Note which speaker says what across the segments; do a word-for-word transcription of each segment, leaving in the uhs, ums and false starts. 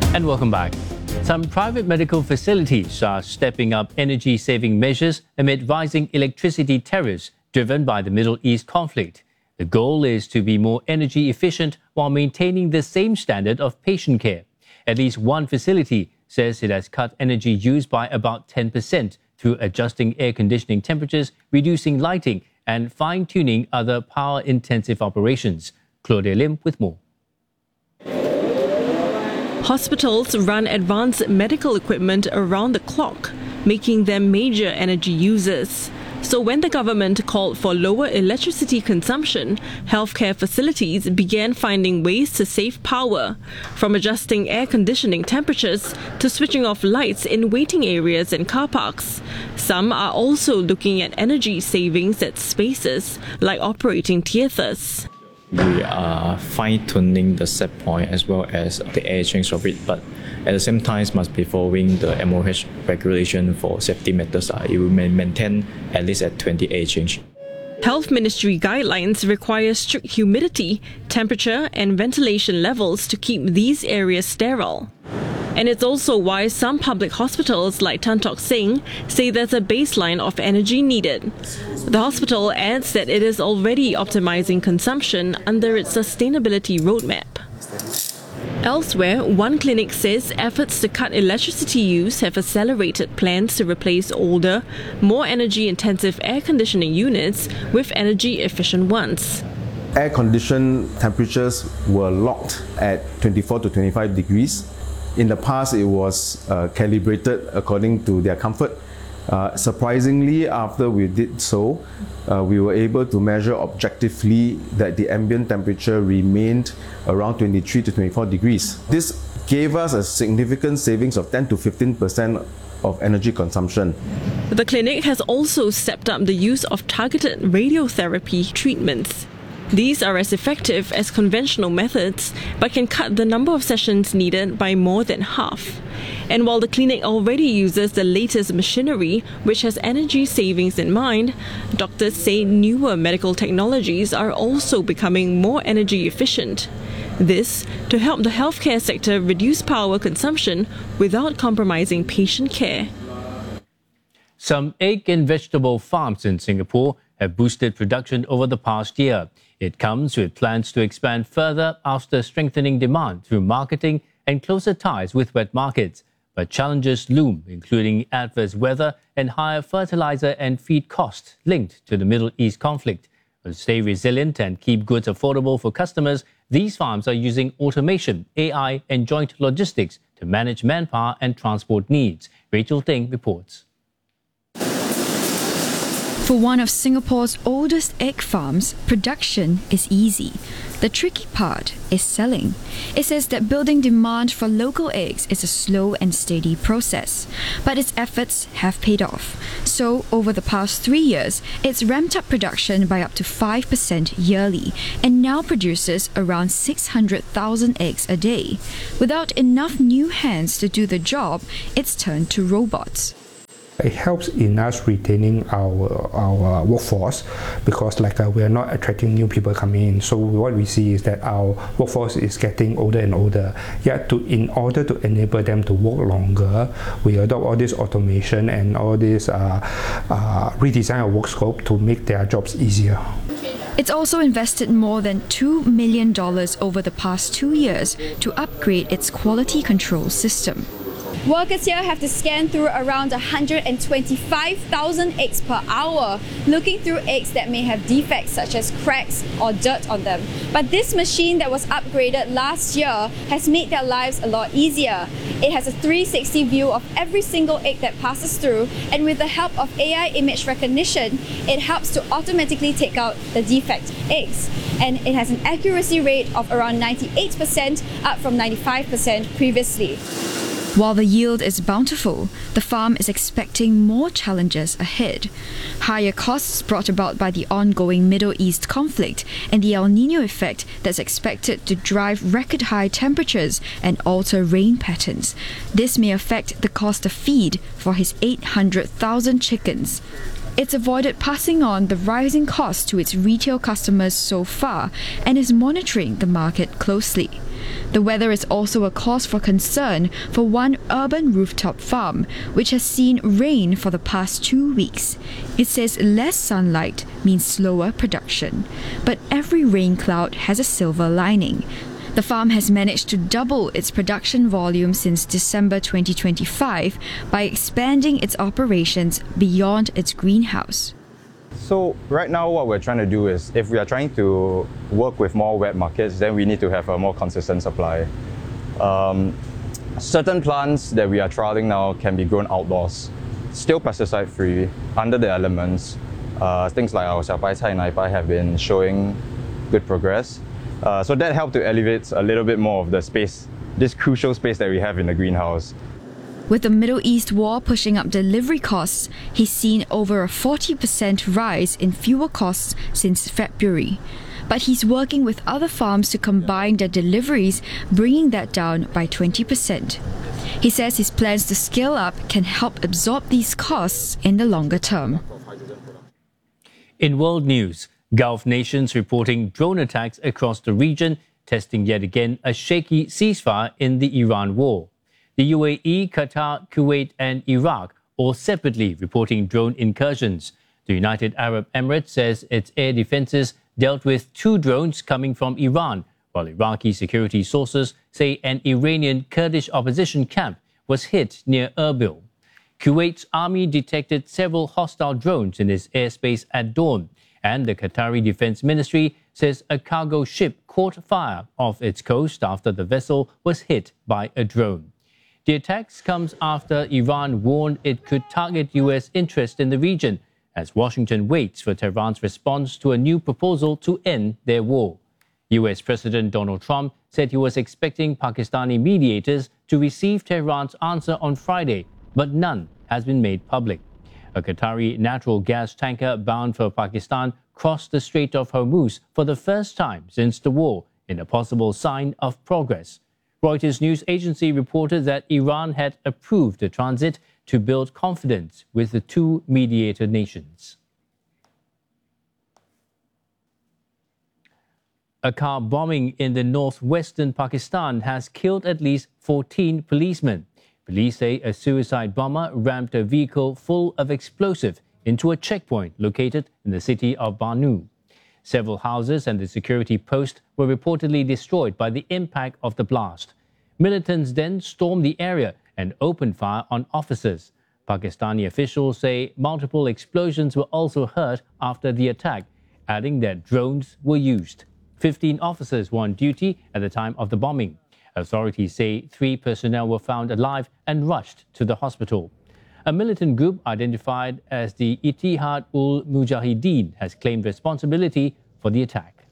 Speaker 1: And welcome back. Some private medical facilities are stepping up energy-saving measures amid rising electricity tariffs driven by the Middle East conflict. The goal is to be more energy efficient while maintaining the same standard of patient care. At least one facility says it has cut energy use by about ten percent through adjusting air conditioning temperatures, reducing lighting, and fine-tuning other power-intensive operations. Claudia Lim with more.
Speaker 2: Hospitals run advanced medical equipment around the clock, making them major energy users. So when the government called for lower electricity consumption, healthcare facilities began finding ways to save power, from adjusting air conditioning temperatures to switching off lights in waiting areas and car parks. Some are also looking at energy savings at spaces, like operating theatres.
Speaker 3: We are fine-tuning the set point as well as the air exchange of it, but at the same time must be following the M O H regulation for safety matters. It will maintain at least at twenty air exchange.
Speaker 2: Health Ministry guidelines require strict humidity, temperature and ventilation levels to keep these areas sterile. And it's also why some public hospitals like Tan Tock Seng say there's a baseline of energy needed. The hospital adds that it is already optimizing consumption under its sustainability roadmap. Elsewhere, one clinic says efforts to cut electricity use have accelerated plans to replace older, more energy-intensive air conditioning units with energy-efficient ones.
Speaker 4: Air-conditioned temperatures were locked at twenty-four to twenty-five degrees. In the past, it was uh, calibrated according to their comfort. Uh, surprisingly, after we did so, uh, we were able to measure objectively that the ambient temperature remained around twenty-three to twenty-four degrees. This gave us a significant savings of ten to fifteen percent of energy consumption.
Speaker 2: The clinic has also stepped up the use of targeted radiotherapy treatments. These are as effective as conventional methods, but can cut the number of sessions needed by more than half. And while the clinic already uses the latest machinery, which has energy savings in mind, doctors say newer medical technologies are also becoming more energy efficient. This to help the healthcare sector reduce power consumption without compromising patient care.
Speaker 1: Some egg and vegetable farms in Singapore have boosted production over the past year. It comes with plans to expand further after strengthening demand through marketing and closer ties with wet markets. But challenges loom, including adverse weather and higher fertilizer and feed costs linked to the Middle East conflict. To stay resilient and keep goods affordable for customers, these farms are using automation, A I and joint logistics to manage manpower and transport needs. Rachel Ting reports.
Speaker 5: For one of Singapore's oldest egg farms, production is easy. The tricky part is selling. It says that building demand for local eggs is a slow and steady process, but its efforts have paid off. So, over the past three years, it's ramped up production by up to five percent yearly and now produces around six hundred thousand eggs a day. Without enough new hands to do the job, it's turned to robots.
Speaker 6: It helps in us retaining our our workforce because like uh, we are not attracting new people coming in. So what we see is that our workforce is getting older and older. Yet to in order to enable them to work longer, we adopt all this automation and all this uh, uh, redesign of work scope to make their jobs easier.
Speaker 5: It's also invested more than two million dollars over the past two years to upgrade its quality control system.
Speaker 7: Workers here have to scan through around one hundred twenty-five thousand eggs per hour, looking through eggs that may have defects such as cracks or dirt on them. But this machine that was upgraded last year has made their lives a lot easier. It has a three sixty view of every single egg that passes through, and with the help of A I image recognition, it helps to automatically take out the defect eggs. And it has an accuracy rate of around ninety-eight percent, up from ninety-five percent previously.
Speaker 5: While the yield is bountiful, the farm is expecting more challenges ahead. Higher costs brought about by the ongoing Middle East conflict and the El Niño effect that's expected to drive record-high temperatures and alter rain patterns. This may affect the cost of feed for his eight hundred thousand chickens. It's avoided passing on the rising costs to its retail customers so far and is monitoring the market closely. The weather is also a cause for concern for one urban rooftop farm, which has seen rain for the past two weeks. It says less sunlight means slower production, but every rain cloud has a silver lining. The farm has managed to double its production volume since December twenty twenty-five by expanding its operations beyond its greenhouse.
Speaker 8: So right now what we're trying to do is, if we are trying to work with more wet markets, then we need to have a more consistent supply. Um, certain plants that we are trialing now can be grown outdoors, still pesticide free, under the elements. Uh, things like our Xiao Bai Cai Nai Bai have been showing good progress. Uh, so that helped to elevate a little bit more of the space, this crucial space that we have in the greenhouse.
Speaker 5: With the Middle East war pushing up delivery costs, he's seen over a forty percent rise in fuel costs since February. But he's working with other farms to combine their deliveries, bringing that down by twenty percent. He says his plans to scale up can help absorb these costs in the longer term.
Speaker 1: In world news, Gulf nations reporting drone attacks across the region, testing yet again a shaky ceasefire in the Iran war. The U A E, Qatar, Kuwait and Iraq all separately reporting drone incursions. The United Arab Emirates says its air defenses dealt with two drones coming from Iran, while Iraqi security sources say an Iranian Kurdish opposition camp was hit near Erbil. Kuwait's army detected several hostile drones in its airspace at dawn, and the Qatari Defense Ministry says a cargo ship caught fire off its coast after the vessel was hit by a drone. The attacks comes after Iran warned it could target U S interest in the region, as Washington waits for Tehran's response to a new proposal to end their war. U S President Donald Trump said he was expecting Pakistani mediators to receive Tehran's answer on Friday, but none has been made public. A Qatari natural gas tanker bound for Pakistan crossed the Strait of Hormuz for the first time since the war, in a possible sign of progress. Reuters news agency reported that Iran had approved the transit to build confidence with the two mediator nations. A car bombing in the northwestern Pakistan has killed at least fourteen policemen. Police say a suicide bomber rammed a vehicle full of explosive into a checkpoint located in the city of Banu. Several houses and the security post were reportedly destroyed by the impact of the blast. Militants then stormed the area and opened fire on officers. Pakistani officials say multiple explosions were also heard after the attack, adding that drones were used. Fifteen officers were on duty at the time of the bombing. Authorities say three personnel were found alive and rushed to the hospital. A militant group identified as the Ittihad ul Mujahideen has claimed responsibility for the attack.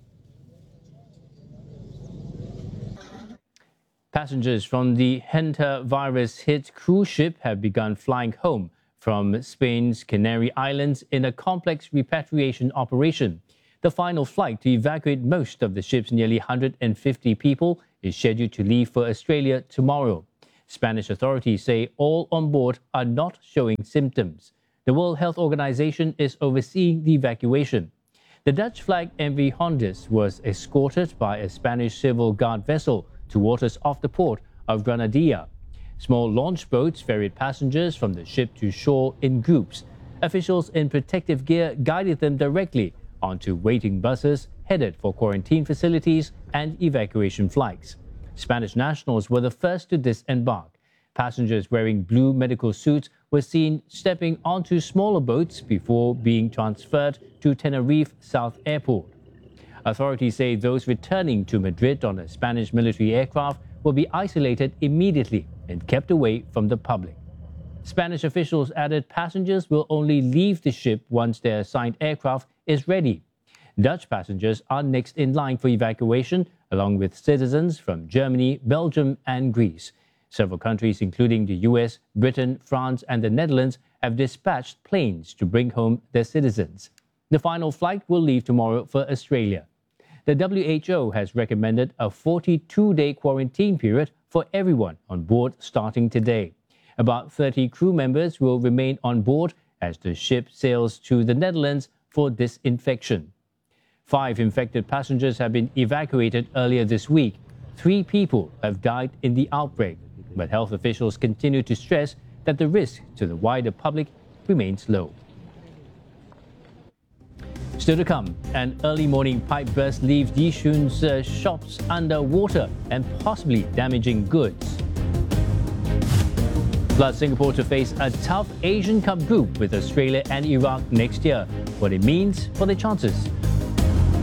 Speaker 1: Passengers from the Henta virus-hit cruise ship have begun flying home from Spain's Canary Islands in a complex repatriation operation. The final flight to evacuate most of the ship's nearly one hundred fifty people is scheduled to leave for Australia tomorrow. Spanish authorities say all on board are not showing symptoms. The World Health Organization is overseeing the evacuation. The Dutch-flagged M V Hondius was escorted by a Spanish Civil Guard vessel to waters off the port of Granadilla. Small launch boats ferried passengers from the ship to shore in groups. Officials in protective gear guided them directly onto waiting buses headed for quarantine facilities and evacuation flights. Spanish nationals were the first to disembark. Passengers wearing blue medical suits were seen stepping onto smaller boats before being transferred to Tenerife South Airport. Authorities say those returning to Madrid on a Spanish military aircraft will be isolated immediately and kept away from the public. Spanish officials added passengers will only leave the ship once their assigned aircraft is ready. Dutch passengers are next in line for evacuation, along with citizens from Germany, Belgium and Greece. Several countries, including the U S, Britain, France and the Netherlands, have dispatched planes to bring home their citizens. The final flight will leave tomorrow for Australia. The W H O has recommended a forty-two day quarantine period for everyone on board starting today. About thirty crew members will remain on board as the ship sails to the Netherlands for disinfection. Five infected passengers have been evacuated earlier this week. three people have died in the outbreak, but health officials continue to stress that the risk to the wider public remains low. Still to come, an early morning pipe burst leaves Yishun's uh, shops under water and possibly damaging goods. Plus, Singapore to face a tough Asian Cup group with Australia and Iraq next year. What it means for their chances.